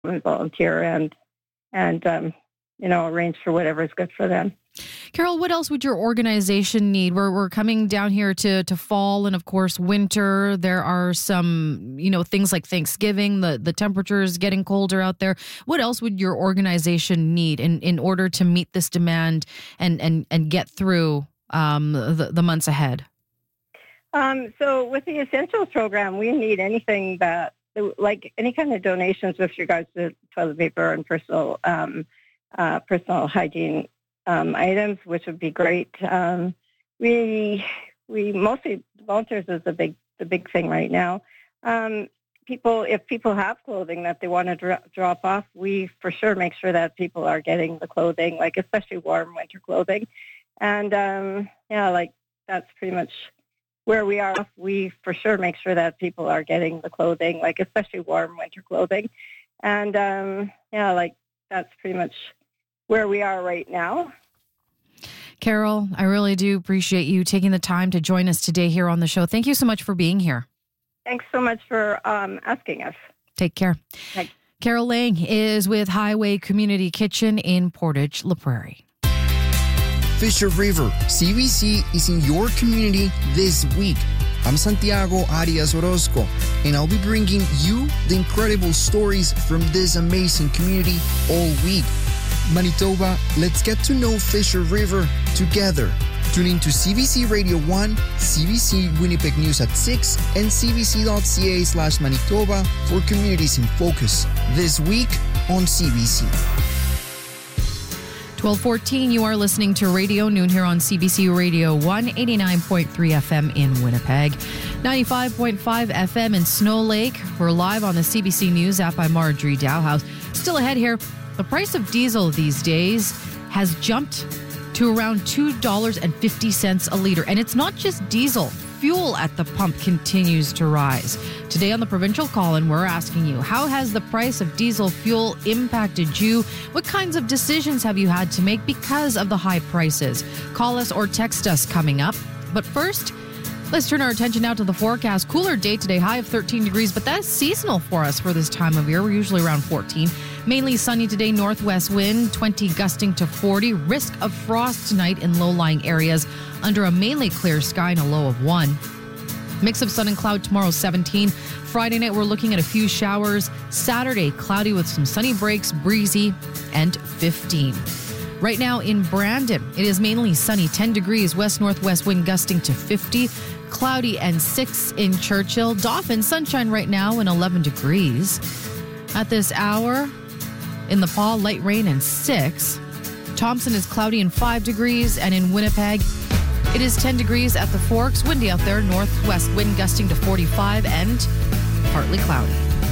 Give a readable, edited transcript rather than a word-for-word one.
volunteer and arrange for whatever is good for them. Carol, what else would your organization need? We're coming down here to fall and, of course, winter. There are some, things like Thanksgiving. The temperature is getting colder out there. What else would your organization need in order to meet this demand and get through the months ahead? So with the Essentials program, we need anything that, like any kind of donations with regards to toilet paper and personal hygiene items, which would be great. We mostly volunteers is the big thing right now. If people have clothing that they want to drop off, we for sure make sure that people are getting the clothing, like especially warm winter clothing. And that's pretty much where we are. We for sure make sure that people are getting the clothing, like especially warm winter clothing. And that's pretty much where we are right now. Carol, I really do appreciate you taking the time to join us today here on the show. Thank you so much for being here. Thanks so much for asking us. Take care. Thanks. Carol Lang is with Highway Community Kitchen in Portage La Prairie. Fisher River, CBC is in your community this week. I'm Santiago Arias Orozco, and I'll be bringing you the incredible stories from this amazing community all week. Manitoba, let's get to know Fisher River together. Tune in to CBC Radio 1, CBC Winnipeg News at 6, and cbc.ca/Manitoba for Communities in Focus this week on CBC. 12:14, you are listening to Radio Noon here on CBC Radio 1, 89.3 FM in Winnipeg, 95.5 FM in Snow Lake. We're live on the CBC News app by Marjorie Dowhouse. Still ahead here, the price of diesel these days has jumped to around $2.50 a liter. And it's not just diesel. Fuel at the pump continues to rise. Today on the Provincial Call-In, we're asking you, how has the price of diesel fuel impacted you? What kinds of decisions have you had to make because of the high prices? Call us or text us coming up. But first, let's turn our attention now to the forecast. Cooler day today, high of 13 degrees, but that's seasonal for us for this time of year. We're usually around 14. Mainly sunny today, northwest wind, 20 gusting to 40. Risk of frost tonight in low-lying areas under a mainly clear sky and a low of 1. Mix of sun and cloud tomorrow, 17. Friday night, we're looking at a few showers. Saturday, cloudy with some sunny breaks, breezy, and 15. Right now in Brandon, it is mainly sunny, 10 degrees, west-northwest wind gusting to 50. Cloudy and 6 in Churchill. Dauphin, sunshine right now and 11 degrees. At this hour, in the Paul, light rain and 6. Thompson is cloudy and 5 degrees. And in Winnipeg, it is 10 degrees at the Forks. Windy out there, northwest wind gusting to 45 and partly cloudy.